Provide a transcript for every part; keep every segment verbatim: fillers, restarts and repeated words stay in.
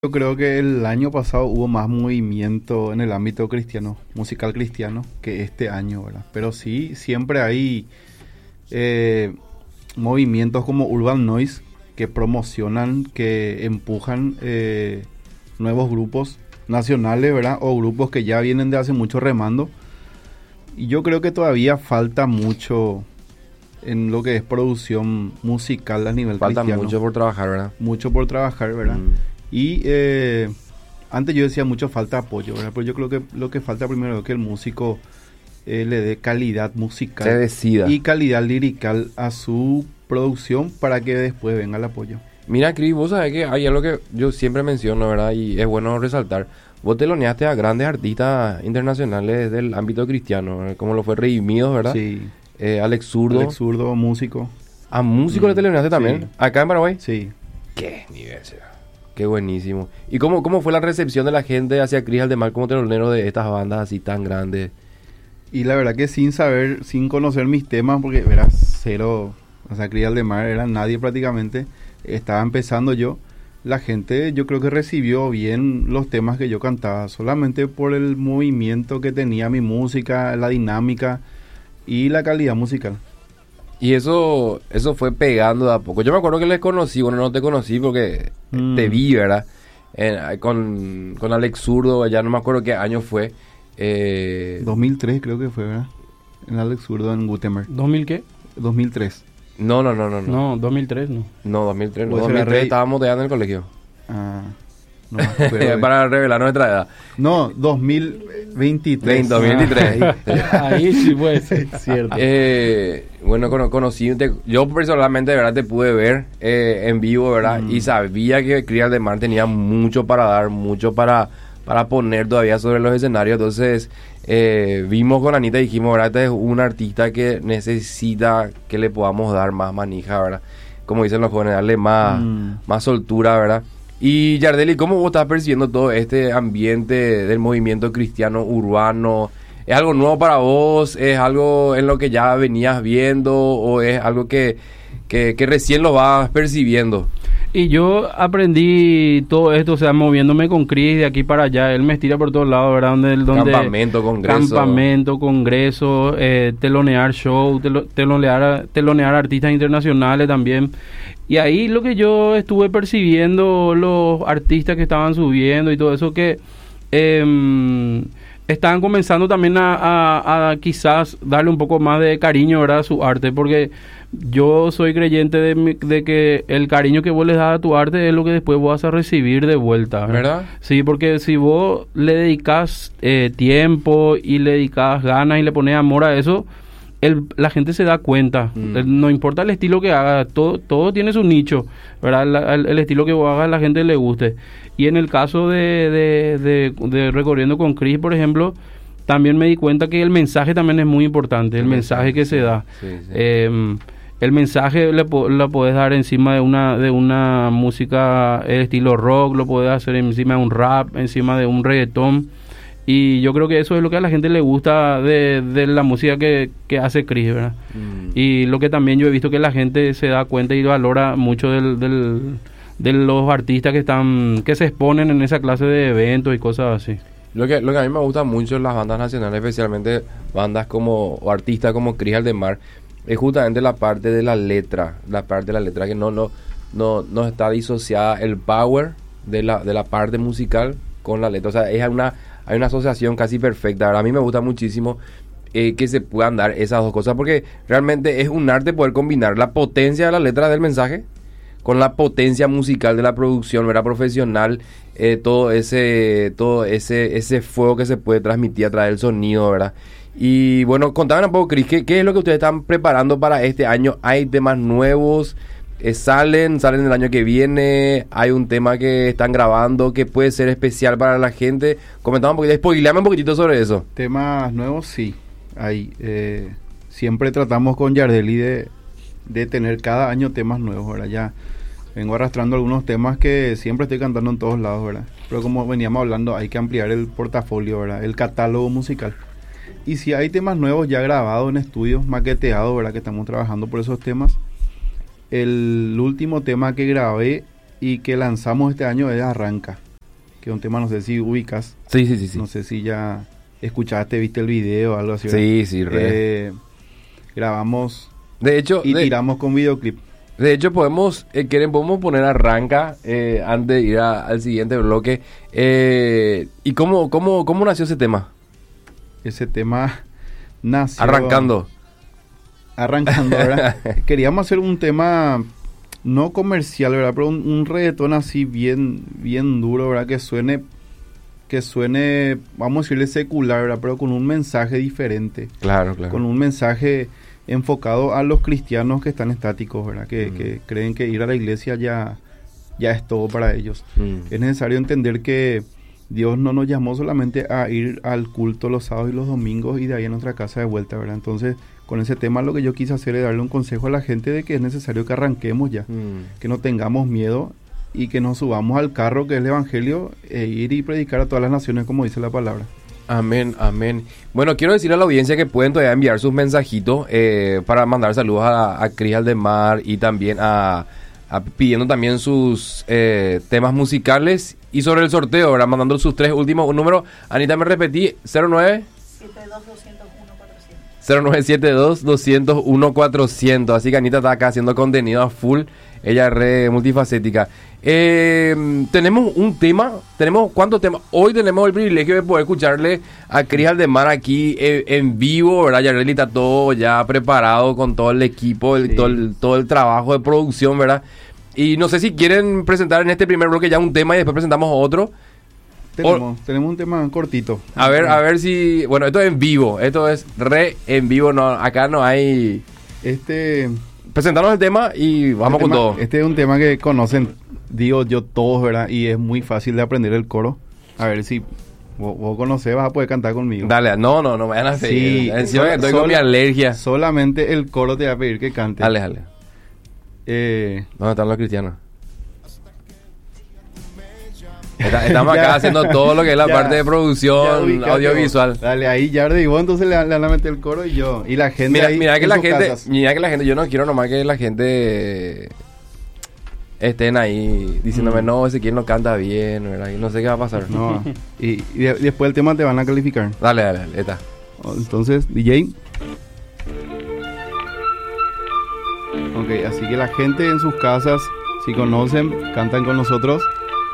Yo creo que el año pasado hubo más movimiento en el ámbito cristiano, musical cristiano, que este año, ¿verdad? Pero sí, siempre hay eh, movimientos como Urban Noise que promocionan, que empujan eh, nuevos grupos nacionales, ¿verdad? O grupos que ya vienen de hace mucho remando. Y yo creo que todavía falta mucho en lo que es producción musical a nivel Falta cristiano. mucho por trabajar, ¿verdad? Mucho por trabajar, ¿verdad? Mm. Y eh, antes yo decía mucho falta apoyo, ¿verdad? Pero yo creo que lo que falta primero es que el músico eh, le dé calidad musical Se decida. y calidad lirical a su producción para que después venga el apoyo. Mira, Cris, vos sabés que hay algo que yo siempre menciono, ¿verdad? Y es bueno resaltar. Vos teloneaste a grandes artistas internacionales del ámbito cristiano, ¿verdad? Como lo fue Redimidos, ¿verdad? Sí. Eh, Alex Zurdo. Alex Zurdo, músico. ¿A músicos le Mm, teloneaste también? sí. ¿Acá en Paraguay? Sí. ¿Qué nivel, será? Qué buenísimo. ¿Y cómo, cómo fue la recepción de la gente hacia Cris Aldemar como telonero de estas bandas así tan grandes? Y la verdad que sin saber, sin conocer mis temas, porque verás, cero, o sea, Cris Aldemar era nadie prácticamente, estaba empezando yo, la gente yo creo que recibió bien los temas que yo cantaba, solamente por el movimiento que tenía mi música, la dinámica y la calidad musical. Y eso eso fue pegando de a poco. Yo me acuerdo que les conocí, bueno, no te conocí porque Mm. te vi, ¿verdad? En- con, con Alex Zurdo, ya no me acuerdo qué año fue. Eh, dos mil tres creo que fue, ¿verdad? En Alex Zurdo en Gutenberg. ¿dos mil qué? dos mil tres. no, no, no, no, no. No, dos mil tres no. No, dos mil tres, no. Pues era dos mil tres Rey. estábamos ya en el colegio. Ah, no me acuerdo. Para revelar nuestra edad. No, dos mil veintitrés. dos mil veintitrés. Ahí sí puede ser. Cierto. Eh, bueno, cono- conocí, te- yo personalmente de verdad te pude ver eh, en vivo, ¿verdad? Mm. Y sabía que Cris Aldemar tenía mucho para dar, mucho para, para poner todavía sobre los escenarios. Entonces, eh, vimos con Anita y dijimos, ¿verdad? Este es un artista que necesita que le podamos dar más manija, ¿verdad? Como dicen los jóvenes, darle más, Mm. más soltura, ¿verdad? Y Yardeli, ¿cómo vos estás percibiendo todo este ambiente del movimiento cristiano urbano? ¿Es algo nuevo para vos? ¿Es algo en lo que ya venías viendo? ¿O es algo que, que, que recién lo vas percibiendo? Y yo aprendí todo esto, o sea, moviéndome con Chris de aquí para allá. Él me estira por todos lados, ¿verdad? Donde, donde Campamento, congreso. Campamento, congreso, eh, telonear show, telo- telonear, telonear artistas internacionales también. Y ahí lo que yo estuve percibiendo, los artistas que estaban subiendo y todo eso, que em, estaban comenzando también a, a- a quizás darle un poco más de cariño, ¿verdad? A su arte, porque yo soy creyente de, mi- de que el cariño que vos le das a tu arte es lo que después vos vas a recibir de vuelta, ¿Verdad? Sí, porque si vos le dedicas eh, tiempo y le dedicas ganas y le pones amor a eso, el, la gente se da cuenta. Mm. El- no importa el estilo que haga, todo, todo tiene su nicho, ¿verdad? La- el, el estilo que vos hagas a la gente le guste. Y en el caso de, de, de, de Recorriendo con Chris, por ejemplo, también me di cuenta que el mensaje también es muy importante, el, El mensaje, mensaje, que se sí, da. sí, sí. Eh, el mensaje le po- lo puedes dar encima de una de una música eh, estilo rock, lo puedes hacer encima de un rap, encima de un reggaetón. Y yo creo que eso es lo que a la gente le gusta de, de la música que, que hace Chris, ¿verdad? Mm. Y lo que también yo he visto que la gente se da cuenta y valora mucho del, del, de los artistas que están que se exponen en esa clase de eventos y cosas así. Lo que, lo que a mí me gusta mucho en las bandas nacionales, especialmente bandas como, o artistas como Cris Aldemar, es justamente la parte de la letra, la parte de la letra que no, no, no, no está disociada el power de la, de la parte musical con la letra. O sea, es una, hay una asociación casi perfecta. Ahora, a mí me gusta muchísimo eh, que se puedan dar esas dos cosas, porque realmente es un arte poder combinar la potencia de la letra del mensaje con la potencia musical de la producción, ¿verdad? Profesional, eh, todo ese todo ese ese fuego que se puede transmitir a través del sonido, ¿verdad? Y bueno, contame un poco, Cris, ¿qué, qué es lo que ustedes están preparando para este año? ¿Hay temas nuevos? Eh, ¿Salen? ¿Salen el año que viene? ¿Hay un tema que están grabando que puede ser especial para la gente? Comentame un poquito, spoileame un poquitito sobre eso. Temas nuevos, sí. Hay, eh, siempre tratamos con Yardeli de, de tener cada año temas nuevos, ¿verdad? Ya vengo arrastrando algunos temas que siempre estoy cantando en todos lados, ¿verdad? Pero como veníamos hablando, hay que ampliar el portafolio, ¿verdad? El catálogo musical. Y si hay temas nuevos ya grabados en estudios, maqueteados, ¿verdad? Que estamos trabajando por esos temas. El último tema que grabé y que lanzamos este año es Arranca. que es un tema, no sé si ubicas. Sí, sí, sí, sí. No sé si ya escuchaste, viste el video o algo así. Sí, sí, re. Eh, grabamos De hecho, y de, tiramos con videoclip. de hecho podemos, eh, quieren, podemos poner arranca eh, antes de ir a- al siguiente bloque. Eh, ¿Y cómo, cómo, cómo nació ese tema? Ese tema nació... Arrancando. Arrancando, ¿verdad? Queríamos hacer un tema no comercial, ¿verdad? Pero un, un reggaetón así bien, bien duro, ¿verdad? Que suene, que suene, vamos a decirle secular, ¿verdad? Pero con un mensaje diferente. Claro, claro. Con un mensaje enfocado a los cristianos que están estáticos, ¿verdad? Que, Mm. que creen que ir a la iglesia ya, ya es todo para ellos. Mm. Es necesario entender que Dios no nos llamó solamente a ir al culto los sábados y los domingos y de ahí a nuestra casa de vuelta, ¿verdad? Entonces, con ese tema lo que yo quise hacer es darle un consejo a la gente de que es necesario que arranquemos ya, Mm. que no tengamos miedo y que nos subamos al carro que es el Evangelio e ir y predicar a todas las naciones como dice la palabra. Amén, amén. Bueno, quiero decirle a la audiencia que pueden todavía enviar sus mensajitos eh, para mandar saludos a, a Cris Aldemar y también a, a- pidiendo también sus eh, temas musicales y sobre el sorteo, ¿verdad? Mandando sus tres últimos números. Anita, me repetí, cero nueve cero nueve siete dos, dos cero uno, cuatrocientos. Así que Anita está acá haciendo contenido a full. Ella es re multifacética. Eh, tenemos un tema. Tenemos ¿cuántos temas? Hoy tenemos el privilegio de poder escucharle a Cris Aldemar aquí eh, en vivo, ¿verdad? Yareli está todo ya preparado con todo el equipo, el, Sí. todo, el, todo el trabajo de producción, ¿verdad? Y no sé si quieren presentar en este primer bloque ya un tema y después presentamos otro. Tenemos, tenemos un tema cortito. A ver, a ver si... Bueno, esto es en vivo. Esto es re en vivo. No, acá no hay... Este, Presentarnos el tema y vamos este con tema- todo. Este es un tema que conocen, digo yo, todos, ¿verdad? Y es muy fácil de aprender el coro. A ver si vos, vos conocés, vas a poder cantar conmigo. Dale, no, no, no me van a seguir. Sí, Encima que sola- estoy con mi sola- alergia. Solamente el coro te va a pedir que cante. Dale, dale. Eh, ¿Dónde están los cristianos? Está- estamos acá Ya. haciendo todo lo que es la Ya. parte de ya producción ubicate audiovisual. vos. Dale, ahí Yarde y vos entonces le, le van a meter el coro y yo. Y la gente Mira, ahí mira que en la sus gente, casas. mira que la gente, yo no quiero nomás que la gente estén ahí diciéndome, Mm. no, Ezequiel no canta bien, ¿verdad? Y no sé qué va a pasar. No, y, y de- después el tema te van a calificar. Dale, dale, dale, está. Entonces, D J. Ok, así que la gente en sus casas, si conocen, cantan con nosotros.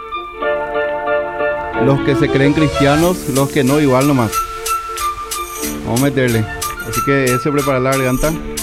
Los que se creen cristianos, los que no, igual nomás. Vamos a meterle. Así que se prepara la garganta.